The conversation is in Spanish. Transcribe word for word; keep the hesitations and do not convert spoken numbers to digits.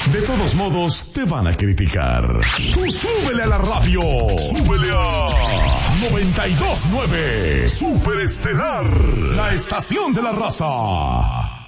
De todos modos, te van a criticar. Tú súbele a la radio. Súbele a noventa y dos punto nueve. Superestelar, la estación de la raza.